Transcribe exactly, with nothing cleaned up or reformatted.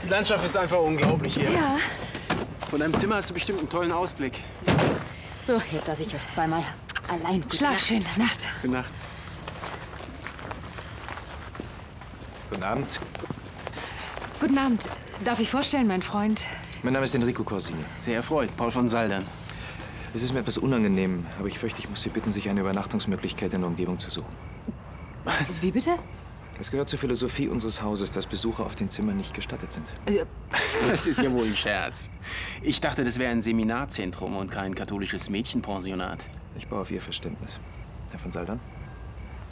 Die Landschaft ist einfach unglaublich hier. Ja. Von deinem Zimmer hast du bestimmt einen tollen Ausblick. So, jetzt lasse ich euch zweimal allein. Gute Schlaf Nacht. schön. Nacht. Gute Nacht. Guten Abend. Guten Abend. Darf ich vorstellen, mein Freund? Mein Name ist Enrico Corsini. Sehr erfreut, Paul von Saldern. Es ist mir etwas unangenehm, aber ich fürchte, ich muss Sie bitten, sich eine Übernachtungsmöglichkeit in der Umgebung zu suchen. Was? Wie bitte? Es gehört zur Philosophie unseres Hauses, dass Besucher auf den Zimmern nicht gestattet sind. Das ist ja wohl ein Scherz. Ich dachte, das wäre ein Seminarzentrum und kein katholisches Mädchenpensionat. Ich baue auf Ihr Verständnis. Herr von Saldern?